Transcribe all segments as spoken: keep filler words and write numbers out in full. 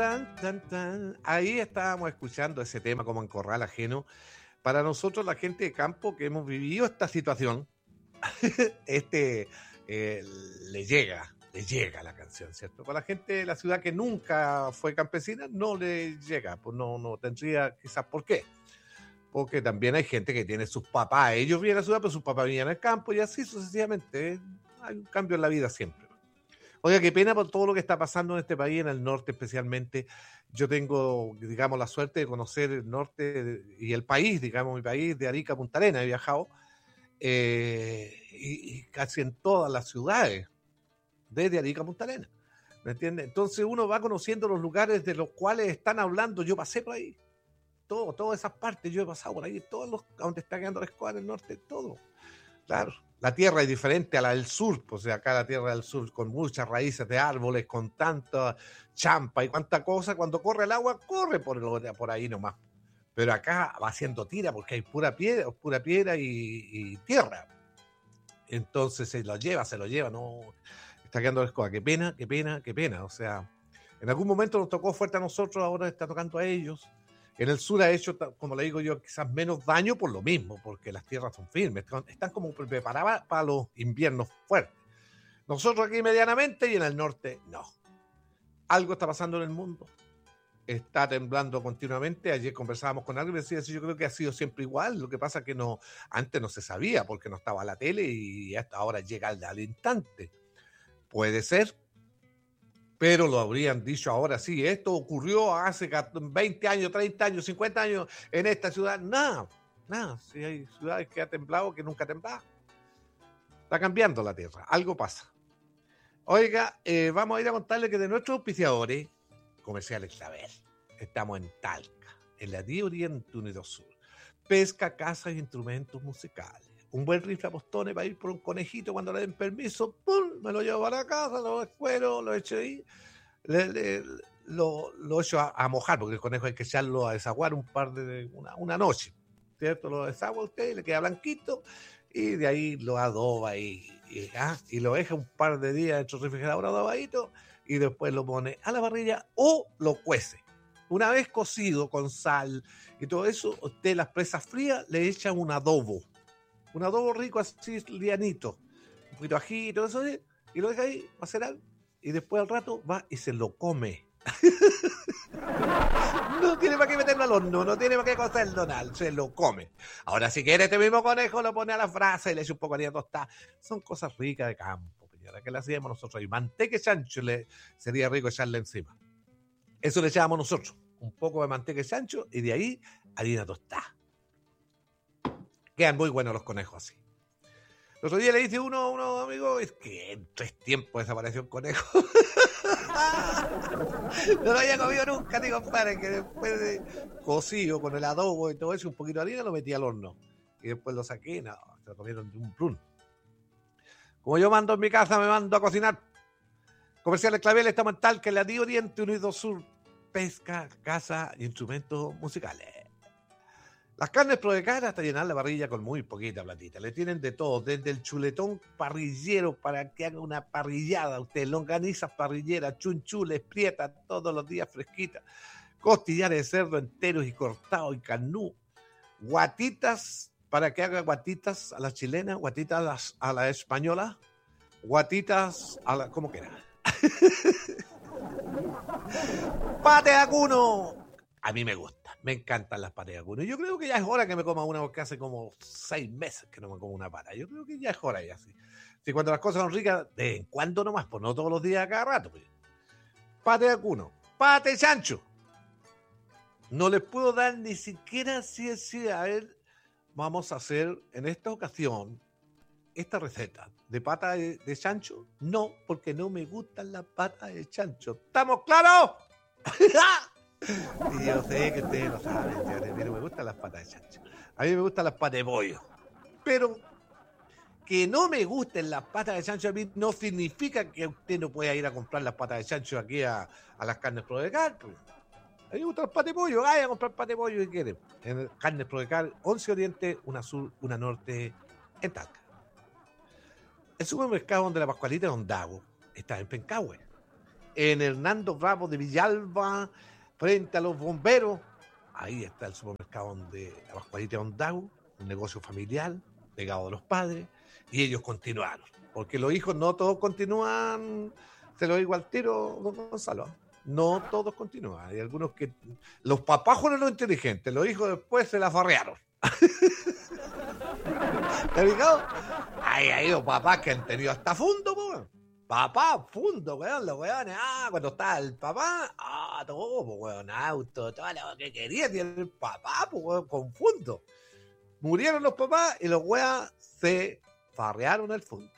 Tan, tan, tan. Ahí estábamos escuchando ese tema como en corral ajeno. Para nosotros, la gente de campo que hemos vivido esta situación, este eh, le llega, le llega la canción, ¿cierto? Para la gente de la ciudad que nunca fue campesina, no le llega, pues no, no tendría quizás por qué. Porque también hay gente que tiene sus papás, ellos vienen a la ciudad, pero sus papás vivían al campo y así sucesivamente. ¿eh? Hay un cambio en la vida siempre. Oiga, qué pena por todo lo que está pasando en este país, en el norte especialmente. Yo tengo, digamos, la suerte de conocer el norte y el país, digamos, mi país, de Arica a Punta Arenas, he viajado, eh, y, y casi en todas las ciudades, desde Arica a Punta Arenas, ¿me entiendes? Entonces uno va conociendo los lugares de los cuales están hablando. Yo pasé por ahí, todo, todas esas partes, yo he pasado por ahí, todos los, donde está quedando la escuadra del norte, todo. Claro, la tierra es diferente a la del sur, pues acá la tierra del sur con muchas raíces de árboles, con tanta champa y cuánta cosa, cuando corre el agua, corre por, el, por ahí nomás. Pero acá va haciendo tira porque hay pura piedra, pura piedra y, y tierra. Entonces se lo lleva, se lo lleva, no, está quedando la escoba. Qué pena, qué pena, qué pena. O sea, en algún momento nos tocó fuerte a nosotros, ahora está tocando a ellos. En el sur ha hecho, como le digo yo, quizás menos daño por lo mismo, porque las tierras son firmes, están como preparadas para los inviernos fuertes. Nosotros aquí medianamente y en el norte no. Algo está pasando en el mundo. Está temblando continuamente. Ayer conversábamos con alguien y decía, yo creo que ha sido siempre igual. Lo que pasa es que no, antes no se sabía porque no estaba la tele y hasta ahora llega al, al instante. Puede ser. Pero lo habrían dicho ahora, sí, esto ocurrió hace veinte años, treinta años, cincuenta años en esta ciudad. Nada, nada. Si hay ciudades que ha temblado, que nunca ha temblado. Está cambiando la tierra, algo pasa. Oiga, eh, vamos a ir a contarle que de nuestros auspiciadores, Comerciales Clavel, estamos en Talca, en la diez Oriente Unido Sur. Pesca, casas e instrumentos musicales. Un buen rifle a postones para ir por un conejito cuando le den permiso, ¡pum! Me lo llevo para la casa, lo escuero, lo echo ahí, le, le, lo, lo echo a, a mojar, porque el conejo hay que echarlo a desaguar un par de, una, una noche, ¿cierto? Lo desagua usted, le queda blanquito, y de ahí lo adoba y, y, ah, y lo deja un par de días dentro del refrigerador adobadito, y después lo pone a la parrilla o lo cuece. Una vez cocido con sal y todo eso, usted las presas frías le echa un adobo. Un adobo rico así, lianito, un poquito de ají y todo eso, y lo deja ahí, macerar, y después al rato va y se lo come. No tiene para qué meterlo al horno, no tiene para qué cocerlo nada, se lo come. Ahora, si quiere este mismo conejo, lo pone a la brasa y le echa un poco de harina tostada. Son cosas ricas de campo, señora, que le hacíamos nosotros. Y manteca y chancho le, sería rico echarle encima. Eso le echábamos nosotros, un poco de manteca y chancho, y de ahí harina tostada. Quedan muy buenos los conejos así. El otro día le dice uno a unos amigos, es que en tres tiempos desapareció un conejo. No lo había comido nunca, digo, compadre, que después de cocido con el adobo y todo eso, un poquito de harina, lo metí al horno. Y después lo saqué, no, se lo comieron de un plum. Como yo mando en mi casa, me mando a cocinar. Comerciales Clavel, estamos en Talca, en la diez Oriente Unido Sur. Pesca, casa y instrumentos musicales. Las carnes Prodecar hasta llenar la parrilla con muy poquita platita. Le tienen de todo, desde el chuletón parrillero para que haga una parrillada. Usted, longanizas parrilleras, chunchules, prietas, todos los días fresquitas. Costillares de cerdo enteros y cortados y carnú. Guatitas para que haga guatitas a la chilena, guatitas a la, a la española, guatitas a la... como quiera. ¡Pate de acuno! A mí me gusta, me encantan las patas de acuno. Yo creo que ya es hora que me coma una, porque hace como seis meses que no me como una pata. Yo creo que ya es hora ya, sí. Si cuando las cosas son ricas, de vez en cuando nomás, pues no todos los días, a cada rato. Pues. Pate de acuno, pate de chancho. No les puedo dar ni siquiera si es si, a ver, vamos a hacer en esta ocasión esta receta de pata de, de chancho. No, porque no me gustan las patas de chancho. ¿Estamos claros? Y yo sé que ustedes lo saben, a mí no me gustan las patas de chancho. A mí me gustan las patas de pollo. Pero que no me gusten las patas de chancho a mí no significa que usted no pueda ir a comprar las patas de chancho aquí a, a las carnes Prodecar. Pues. A mí me gustan las patas de pollo, vaya a comprar patas de pollo si quiere. En carnes Prodecar, once Oriente, una sur, una norte, en Talca. El supermercado donde la Pascualita de Ondago está en Pencahue. en Hernando Bravo de Villalba, frente a los bomberos. Ahí está el supermercado de la Pascualita de Ondagua, un negocio familiar, legado de los padres, y ellos continuaron. Porque los hijos no todos continúan, se lo digo al tiro, don Gonzalo, no todos continúan. Hay algunos que, los papás fueron los inteligentes, los hijos después se la farrearon. ¿Te has fijado? Hay, hay los papás que han tenido hasta fondo, po. Papá, fondo, weón, los weones, ah, cuando estaba el papá, ah, todo, po, weón, auto, todo lo que quería tiene el papá, po, weón, con fondo. Murieron los papás y los weas se farrearon el fondo.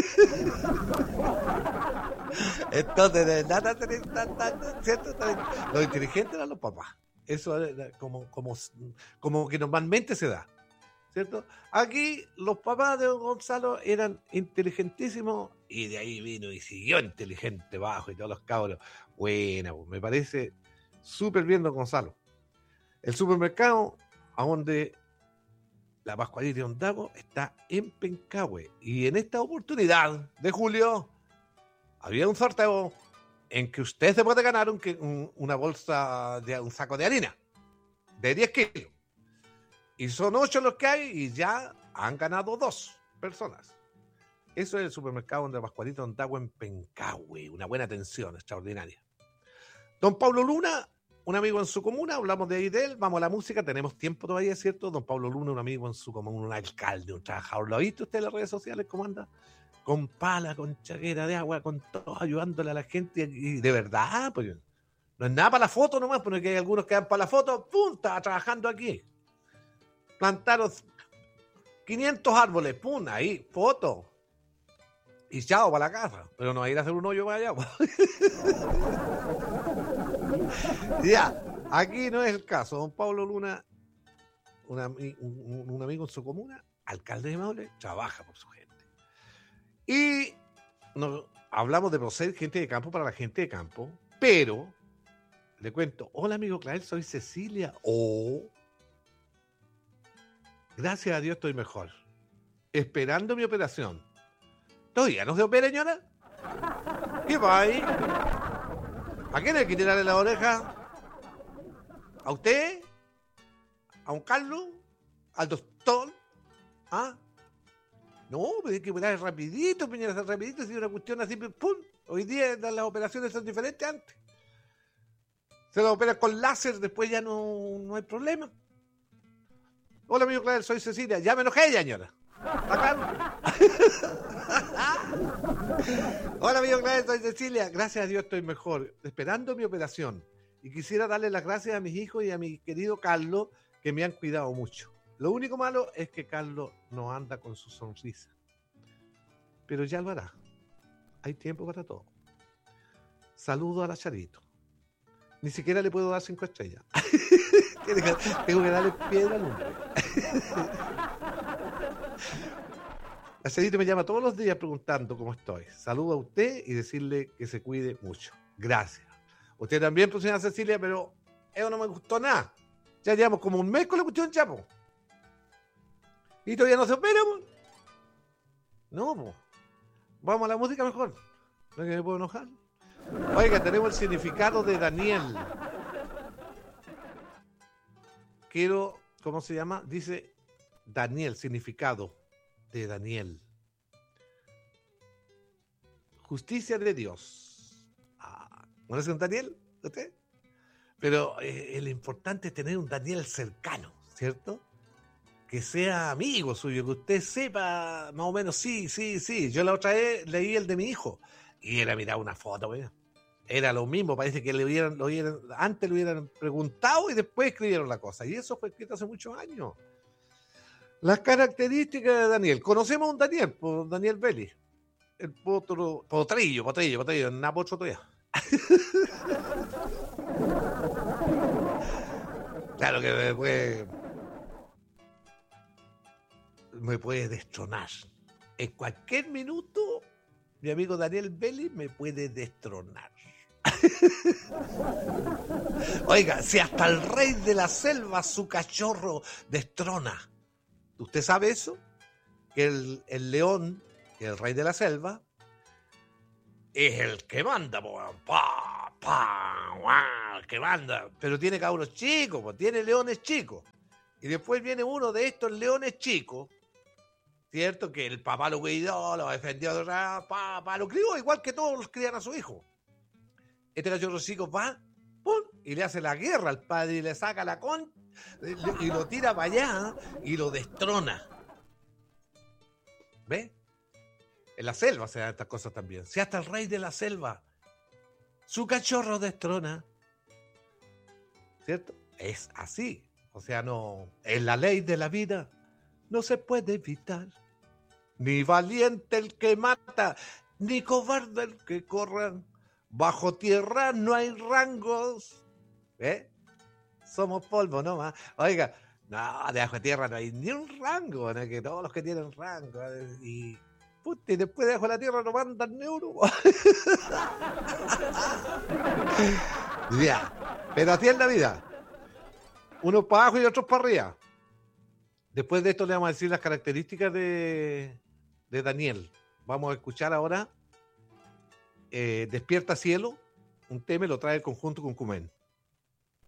Entonces, de nada, ¿cierto? Los inteligentes eran los papás. Eso era como, como, como que normalmente se da, ¿cierto? Aquí los papás de don Gonzalo eran inteligentísimos y de ahí vino y siguió inteligente bajo y todos los cabros. Bueno, pues, me parece súper bien don Gonzalo. El supermercado a donde la Pascualita de Ondagua está en Pencahue y en esta oportunidad de julio había un sorteo en que usted se puede ganar un, un, una bolsa, de un saco de harina de diez kilos. Y son ocho los que hay y ya han ganado dos personas. Eso es el supermercado donde Pascualita de Ondagua en Pencahue. Una buena atención, extraordinaria. Don Pablo Luna, un amigo en su comuna, hablamos de ahí de él, vamos a la música, tenemos tiempo todavía, ¿cierto? Don Pablo Luna, un amigo en su comuna, un alcalde, un trabajador. ¿Lo ha visto usted en las redes sociales cómo anda? Con pala, con chaquera de agua, con todo, ayudándole a la gente. Y de verdad, pues no es nada para la foto nomás, porque hay algunos que dan para la foto, ¡pum! Estaba trabajando aquí. Plantaron quinientos árboles, ¡pum! Ahí, foto. Y chao, para la casa. Pero no va a ir a hacer un hoyo para allá. Ya, aquí no es el caso. Don Pablo Luna, un, un, un amigo en su comuna, alcalde de Maule, trabaja por su gente. Y nos hablamos de proceder gente de campo para la gente de campo, pero le cuento, hola amigo Clael, soy Cecilia. Oh, gracias a Dios estoy mejor. Esperando mi operación. ¿Todavía no se opera, señora? ¿Qué va ahí? ¿A quién hay que tirarle la oreja? ¿A usted? ¿A un Carlos? ¿Al doctor? ¿Ah? No, pero hay que operar rapidito, señora, rapidito, si una cuestión así, ¡pum! Hoy día las operaciones son diferentes antes. Se las opera con láser, después ya no, no hay problema. Hola, amigo Clavel, soy Cecilia. Ya me enojé, ya, señora. ¿Acá? Hola, amigo Clavel, soy Cecilia. Gracias a Dios estoy mejor, esperando mi operación. Y quisiera darle las gracias a mis hijos y a mi querido Carlos, que me han cuidado mucho. Lo único malo es que Carlos no anda con su sonrisa. Pero ya lo hará. Hay tiempo para todo. Saludo a la Charito. Ni siquiera le puedo dar cinco estrellas. Tengo que darle piedra al hombre. La Charito me llama todos los días preguntando cómo estoy. Saludo a usted y decirle que se cuide mucho. Gracias. Usted también, pues, señora Cecilia, pero eso no me gustó nada. Ya llevamos como un mes con la cuestión, chapo. ¿Y todavía no se opera, po? No, po. Vamos a la música mejor. ¿No es que me puedo enojar? Oiga, tenemos el significado de Daniel. Quiero, ¿cómo se llama? Dice Daniel, significado de Daniel. Justicia de Dios. Ah, ¿no es un Daniel? ¿Usted? Pero eh, lo importante es tener un Daniel cercano, ¿cierto? Que sea amigo suyo, que usted sepa más o menos, sí, sí, sí. Yo la otra vez leí el de mi hijo y era mirar una foto, ¿verdad? Era lo mismo, parece que le hubieran, lo hubieran, antes le hubieran preguntado y después escribieron la cosa. Y eso fue escrito hace muchos años. Las características de Daniel. Conocemos a un Daniel, por Daniel Belli. El potro, potrillo, potrillo, potrillo, Napocho todavía. Claro que me puede, me puede destronar. En cualquier minuto, mi amigo Daniel Belli me puede destronar. Oiga, si hasta el rey de la selva, su cachorro, destrona. ¿Usted sabe eso? Que el, el león, el rey de la selva, es el que manda, po, pa, pa, guau, el que manda, pero tiene cabros chicos, po, tiene leones chicos. Y después viene uno de estos leones chicos, ¿cierto? Que el papá lo cuidó, lo defendió, papá lo crió igual que todos los crían a su hijo. Este cachorro chico va, ¡pum! Y le hace la guerra al padre y le saca la con y lo tira para allá y lo destrona. ¿Ves? En la selva se dan estas cosas también. Si hasta el rey de la selva, su cachorro destrona, ¿cierto? Es así. O sea, no, es la ley de la vida. No se puede evitar. Ni valiente el que mata, ni cobarde el que corra. Bajo tierra no hay rangos. ¿Eh? Somos polvo nomás. Oiga, no, debajo de tierra no hay ni un rango, ¿no? Que todos los que tienen rango. Y, puta, y después debajo de la tierra no mandan ni uno. Ya, pero así es la vida. Unos para abajo y otros para arriba. Después de esto le vamos a decir las características de, de Daniel. Vamos a escuchar ahora eh, Despierta Cielo, un tema lo trae el conjunto Cuncumén.